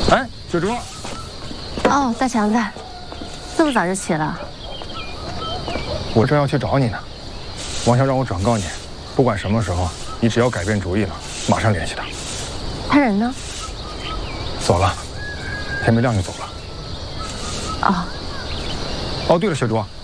哎，小卓。 哦，大强子，这么早就起了？ 我正要去找你呢。王强让我转告你，不管什么时候，你只要改变主意了，马上联系他。 他人呢？ 走了，天没亮就走了。 哦。 哦，对了，小卓。